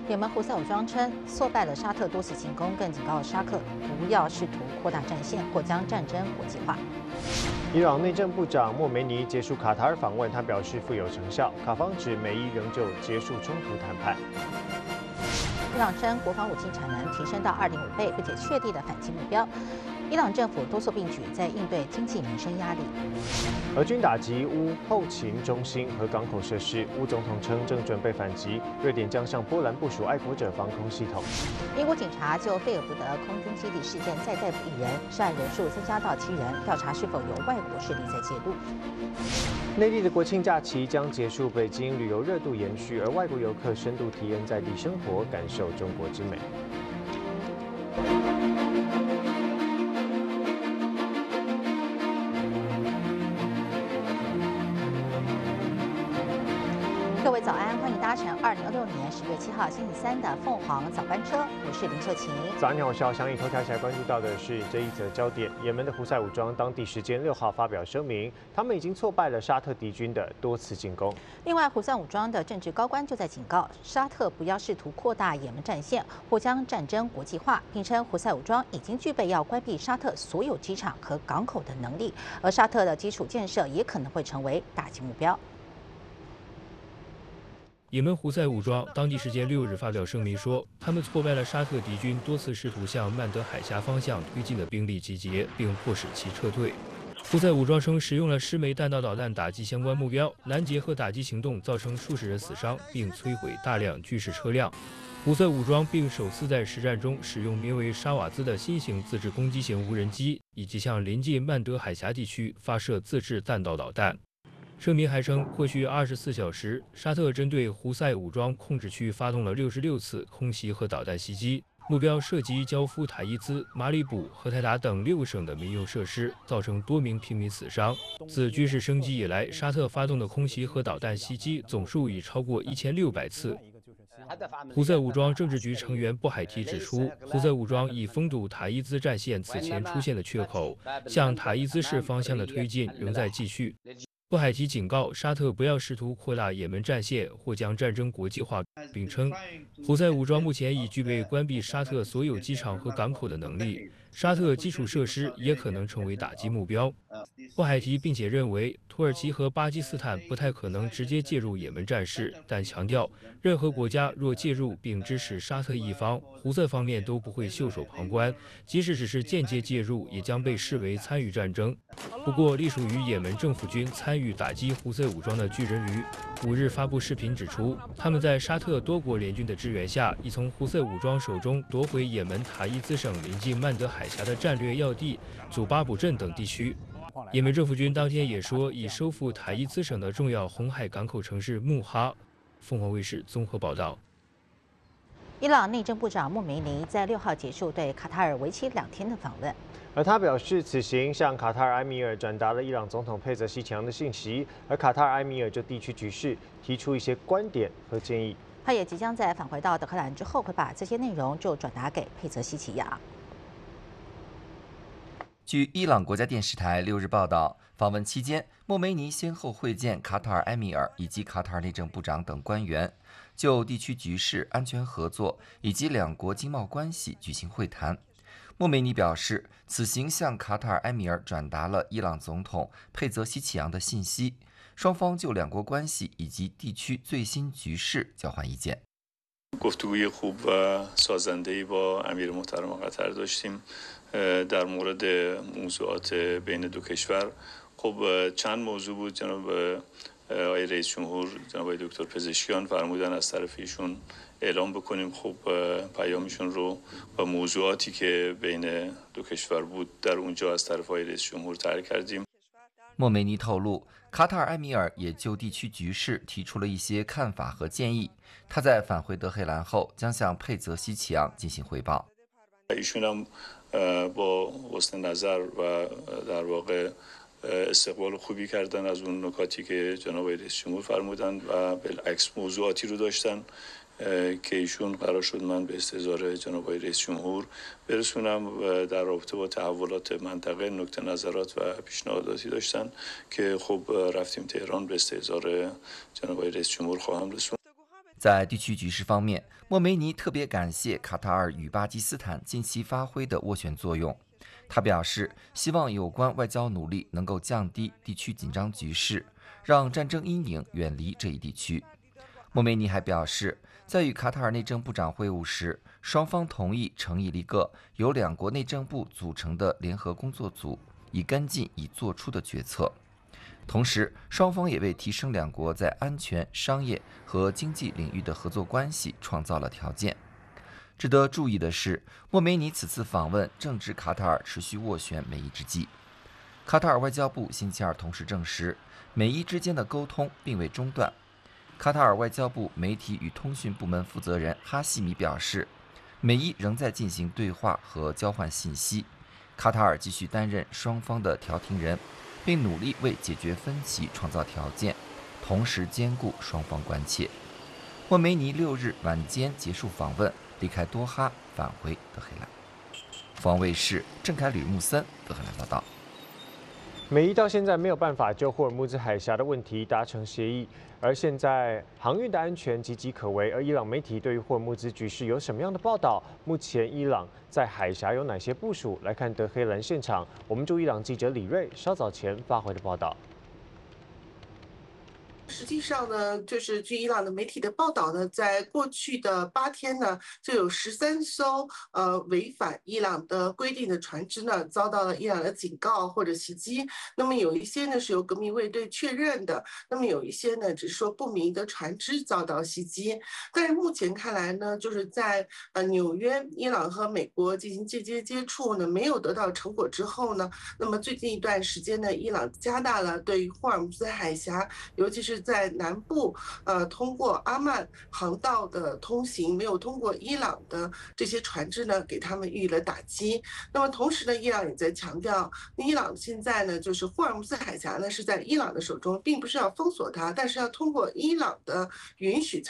也门胡塞武装称挫败了沙特多次进攻，更警告沙特不要试图扩大战线或将战争国际化。 伊朗内政部长莫梅尼结束卡塔尔访问，他表示富有成效。卡方指美伊仍就结束冲突谈判。 伊朗称国防武器产能提升到2.5倍，并且确定的反击目标。伊朗政府多措并举，在应对经济民生压力。 俄军打击乌后勤中心和港口设施，乌总统称正准备反击。瑞典将向波兰部署爱国者防空系统。 英国警察就费尔福德空军基地事件再逮捕1人，涉案人数增加到7人，调查是否有外国势力在介入。 内地的国庆假期将结束，北京旅游热度延续，而外国游客深度体验在地生活，感受中国之美。 各位早安，欢迎搭乘2026年10月7号星期三的凤凰早班车，我是林秀琴。 早安，你好，我是姚翔。头条起来关注到的是这一则焦点：也门的胡塞武装当地时间6号发表声明，他们已经挫败了沙特敌军的多次进攻。 另外，胡塞武装的政治高官就在警告沙特不要试图扩大也门战线或将战争国际化，并称胡塞武装已经具备要关闭沙特所有机场和港口的能力，而沙特的基础建设也可能会成为打击目标。 也门胡塞武装当地时间6日发表声明说，他们挫败了沙特敌军多次试图向曼德海峡方向推进的兵力集结，并迫使其撤退。胡塞武装称使用了10枚弹道导弹打击相关目标，拦截和打击行动造成数十人死伤，并摧毁大量军事车辆。胡塞武装并首次在实战中使用名为沙瓦兹的新型自制攻击型无人机，以及向临近曼德海峡地区发射自制弹道导弹。声明还称，过去24小时，沙特针对胡塞武装控制区发动了66次空袭和导弹袭击，目标涉及焦夫塔伊兹、马里卜、荷台达等6个省的民用设施，造成多名平民死伤。自军事升级以来，沙特发动的空袭和导弹袭击总数已超过1600次。胡塞武装政治局成员布海提指出，胡塞武装已封堵塔伊兹战线此前出现的缺口，向塔伊兹市方向的推进仍在继续。布海提警告沙特不要试图扩大也门战线或将战争国际化，并称胡塞武装目前已具备关闭沙特所有机场和港口的能力，沙特基础设施也可能成为打击目标。布海提并且认为土耳其和巴基斯坦不太可能直接介入也门战事，但强调任何国家若介入并支持沙特一方，胡塞方面都不会袖手旁观，即使只是间接介入，也将被视为参与战争。不过，隶属于也门政府军参与打击胡塞武装的巨人旅5日发布视频指出，他们在沙特多国联军的支援下，已从胡塞武装手中夺回也门塔伊兹省临近曼德海峡的战略要地祖巴卜镇等地区。也门政府军当天也说，已收复塔伊兹省的重要红海港口城市穆哈。凤凰卫视综合报道。 伊朗内政部长穆梅尼在6号结束对卡塔尔为期2天的访问， 而他表示，此行向卡塔尔埃米尔转达了伊朗总统佩泽西奇扬的信息，而卡塔尔埃米尔就地区局势提出一些观点和建议。 他也即将在返回到德黑兰之后，会把这些内容就转达给佩泽西奇扬。 据伊朗国家电视台6日报道，访问期间，莫梅尼先后会见卡塔尔埃米尔以及卡塔尔内政部长等官员，就地区局势、安全合作以及两国经贸关系举行会谈。莫梅尼表示，此行向卡塔尔埃米尔转达了伊朗总统佩泽西奇扬的信息，双方就两国关系以及地区最新局势交换意见。 گفتگوی خوب و سازنده‌ای با امیر محترم قطر داشتیم در مورد موضوعات بین دو کشور. خب چند موضوع بود جناب آقای رئیس جمهور جناب آقای دکتر پزشکیان فرمودن از طرف ایشون اعلام بکنیم خب پیامشون رو و موضوعاتی که بین دو کشور بود در اونجا از طرف آقای رئیس جمهور طرح کردیم. 莫梅尼透露，卡塔尔埃米尔也就地区局势提出了一些看法和建议。他在返回德黑兰后，将向佩泽西奇扬进行汇报。 ایشون هم با حسن نظر و در واقع استقبال خوبی کردن از اون نکاتی که جناب رئیس جمهور فرمودن و بالعکس موضوعاتی رو داشتن که ایشون قرار شد من به استحضار جناب رئیس جمهور برسونم در رابطه با تحولات منطقه نکته نظرات و پیشنهاداتی داشتن که خب رفتیم تهران به استحضار جناب رئیس جمهور خواهم رسوند. 在地区局势方面，莫梅尼特别感谢卡塔尔与巴基斯坦近期发挥的斡旋作用。他表示，希望有关外交努力能够降低地区紧张局势，让战争阴影远离这一地区。莫梅尼还表示，在与卡塔尔内政部长会晤时，双方同意成立一个由两国内政部组成的联合工作组，以跟进已做出的决策。同时，双方也为提升两国在安全、商业和经济领域的合作关系创造了条件。值得注意的是，莫梅尼此次访问正值卡塔尔持续斡旋美伊之际。卡塔尔外交部星期二同时证实，美伊之间的沟通并未中断。卡塔尔外交部媒体与通讯部门负责人哈希米表示，美伊仍在进行对话和交换信息，卡塔尔继续担任双方的调停人，并努力为解决分歧创造条件，同时兼顾双方关切。莫梅尼6日晚间结束访问，离开多哈，返回德黑兰。凤凰卫视郑凯吕木森德黑兰报道。 美伊到现在没有办法就霍尔木兹海峡的问题达成协议，而现在航运的安全岌岌可危。而伊朗媒体对于霍尔木兹局势有什么样的报道？目前伊朗在海峡有哪些部署？来看德黑兰现场，我们驻伊朗记者李瑞稍早前发回的报道。 实际上呢，就是据伊朗的媒体的报道呢，在过去的8天呢，就有13艘违反伊朗的规定的船只呢，遭到了伊朗的警告或者袭击。那么有一些呢是由革命卫队确认的，那么有一些呢只是说不明的船只遭到袭击。但是目前看来呢，就是在纽约，伊朗和美国进行接触呢，没有得到成果之后呢，那么最近一段时间呢，伊朗加大了对于霍尔木兹海峡，尤其是在南部，通过阿曼航道的通行，没有通过伊朗的这些船只呢，给他们予以了打击。那么同时呢，伊朗也在强调，伊朗现在呢，就是霍尔木兹海峡呢是在伊朗的手中，并不是要封锁它，但是要通过伊朗的允许